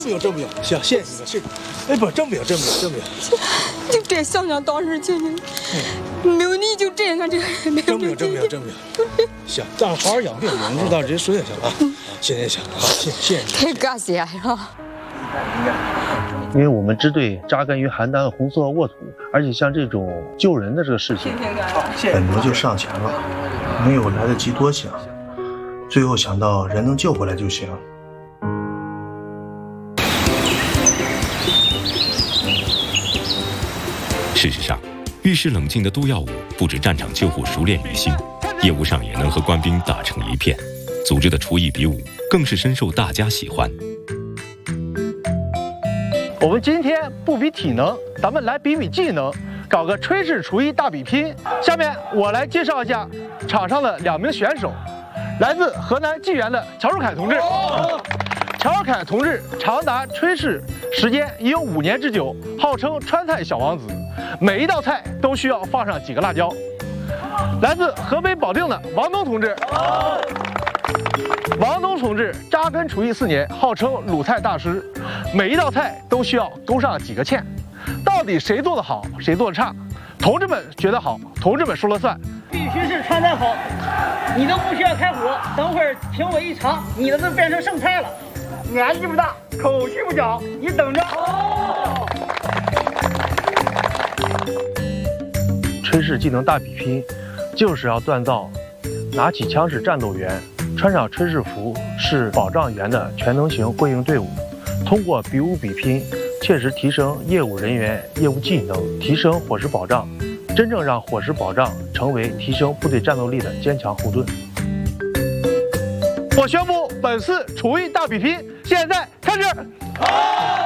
没有，真没有。行，谢谢你们，谢谢。哎，不，真没有，真没有，真没有。 就这想想当时情景，没有你就这样这个没有。 真没有，真没有，真没有。行，咱好好养病，有事到直接说就行了啊。行，好，谢谢你。 太感谢了。 因为我们支队扎根于邯郸红色沃土，而且像这种救人的这个事情， 本能就上前了，没有来得及多想，最后想到人能救回来就行。 事实上，遇事冷静的都耀武不止战场救护熟练于心，业务上也能和官兵打成一片，组织的厨艺比武更是深受大家喜欢。 我们今天不比体能，咱们来比比技能，搞个炊事厨艺大比拼。下面我来介绍一下场上的2名选手，来自河南济源的乔树凯同志。乔树凯同志长达炊事时间已有5年之久，号称川菜小王子，每一道菜都需要放上几个辣椒。来自河北保定的王东同志。王东同志扎根厨艺4年，号称鲁菜大师，每一道菜都需要勾上几个芡。到底谁做得好，谁做得差？同志们觉得好，同志们说了算。 必须是川菜好，你都不需要开火，等会儿评委一尝，你的都变成剩菜了。年纪不大，口气不小，你等着。 炊事技能大比拼，就是要锻造拿起枪是战斗员，穿上炊事服是保障员的全能型归营队伍。通过比武比拼，切实提升业务人员业务技能，提升伙食保障，真正让伙食保障成为提升部队战斗力的坚强后盾。我宣布本次厨艺大比拼现在开始。